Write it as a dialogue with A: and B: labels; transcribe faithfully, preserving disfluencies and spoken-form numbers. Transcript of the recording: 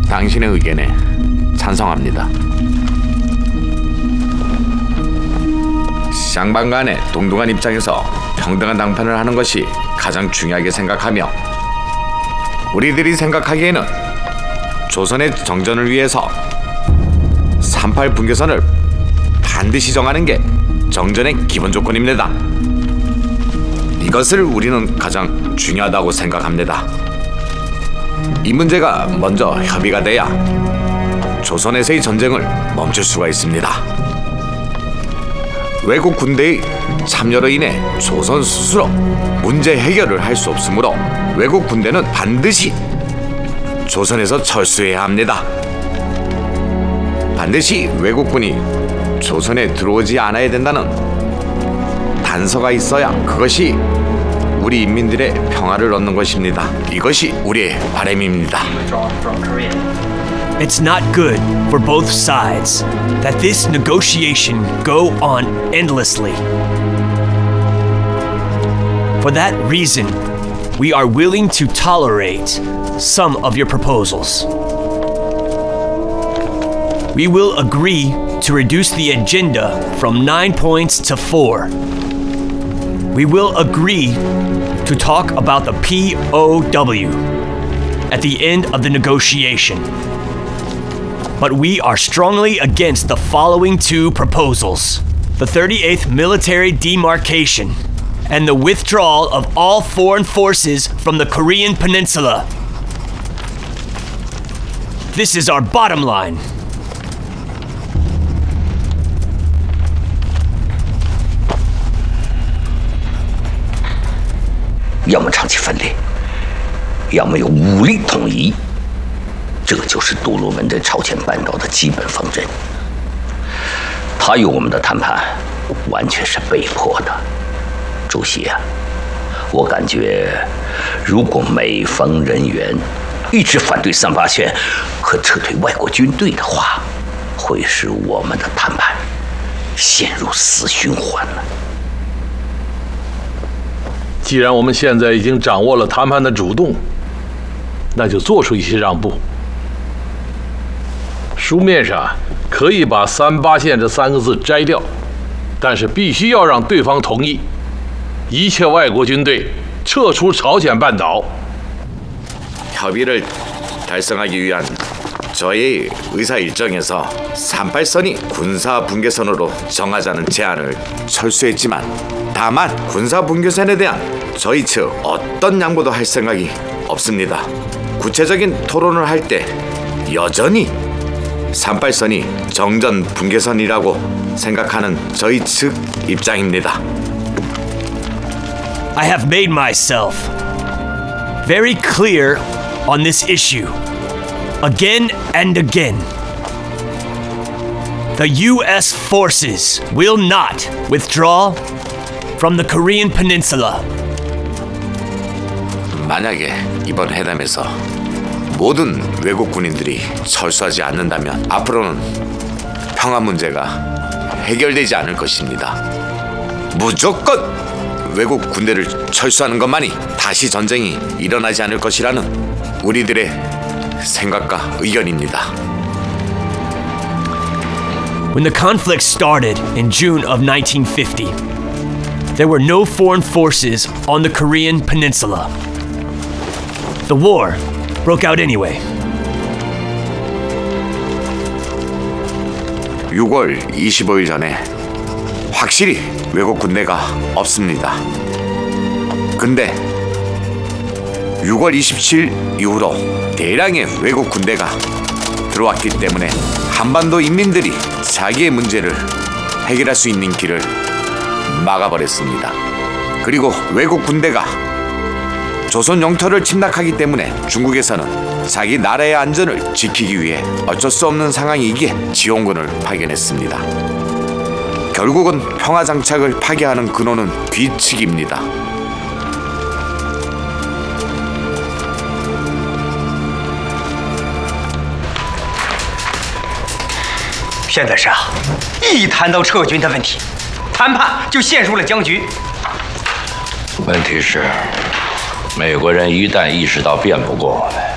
A: 당신의 의견에 찬성합니다. 쌍방 간의 동등한 입장에서 평등한 당판을 하는 것이 가장 중요하게 생각하며 우리들이 생각하기에는 조선의 정전을 위해서 삼팔 분계선을 반드시 정하는 게 정전의 기본 조건입니다. 이것을 우리는 가장 중요하다고 생각합니다. 이 문제가 먼저 협의가 돼야 조선에서의 전쟁을 멈출 수가 있습니다. 외국 군대의 참여로 인해 조선 스스로 문제 해결을 할 수 없으므로 외국 군대는 반드시 조선에서 철수해야 합니다. 반드시 외국군이 조선에 들어오지 않아야 된다는 단서가 있어야 그것이 우리 인민들의 평화를 얻는 것입니다. 이것이 우리의 바람입니다.
B: It's not good for both sides that this negotiation go on endlessly. For that reason, we are willing to tolerate some of your proposals. We will agree to reduce the agenda from nine points to four. We will agree to talk about the P O W at the end of the negotiation. But we are strongly against the following two proposals: the thirty-eighth Military Demarcation and the withdrawal of all foreign forces from the Korean Peninsula. This is our bottom line.
C: "要么长期分裂，要么有武力统一。这就是杜鲁门对朝鲜半岛的基本方针。他与我们的谈判完全是被迫的。主席啊，我感觉如果美方人员一直反对三八线和撤退外国军队的话，会使我们的谈判陷入死循环了。
D: 既然我们现在已经掌握了谈判的主动，那就做出一些让步。书面上可以把三八线这三个字摘掉，但是必须要让对方同意一切外国军队撤出朝鲜半岛。
A: 협의를 달성하기 위한 저의 의사 일정에서 삼팔 선이 군사 분계선으로 정하자는 제안을 철수했지만 다만 군사 분계선에 대한 저희 측 어떤 양보도 할 생각이 없습니다. 구체적인 토론을 할 때 여전히 삼팔 선이 정전 분계선이라고 생각하는 저희 측 입장입니다.
B: I have made myself very clear on this issue again and again. The U S forces will not withdraw from the Korean Peninsula.
A: 만약에 이번 회담에서 모든 외국 군인들이 철수하지 않는다면 앞으로는 평화 문제가 해결되지 않을 것입니다. 무조건 외국 군대를 철수하는 것만이 다시 전쟁이 일어나지 않을 것이라는 우리들의 생각과 의견입니다.
B: When the conflict started in June of nineteen fifty, there were no foreign forces on the Korean Peninsula. The war broke out anyway.
A: 유월 이십오일 전에 확실히 외국 군대가 없습니다. 근데 유월 이십칠일 이후로 대량의 외국 군대가 들어왔기 때문에 한반도 인민들이 자기의 문제를 해결할 수 있는 길을 막아버렸습니다. 그리고 외국 군대가 조선 영토를 침략하기 때문에 중국에서는 자기 나라의 안전을 지키기 위해 어쩔 수 없는 상황이기에 지원군을 파견했습니다. 결국은 평화장착을 파괴하는 근원은 뒤측입니다.
E: 现在是啊，一谈到撤军的问题，谈判就陷入了僵局。
C: 问题是，美国人一旦意识到辩不过我们，